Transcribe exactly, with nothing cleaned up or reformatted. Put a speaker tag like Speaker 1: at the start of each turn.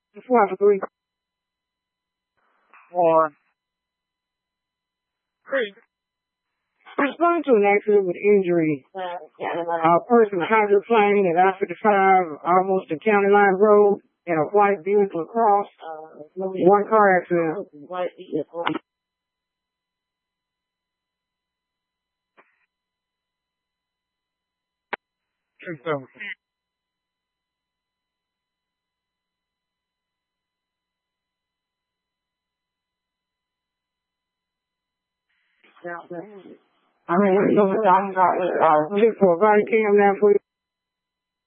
Speaker 1: Four for three. Four. Three. Responding to an accident with injury. A person hydroplaned at I fifty-five, almost to County Line Road, in a white vehicle across. One car accident. Six seven. I mean, I'm look for a body cam now for you.